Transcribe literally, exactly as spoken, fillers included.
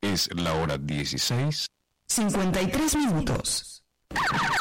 Es la hora dieciséis. cincuenta y tres minutos.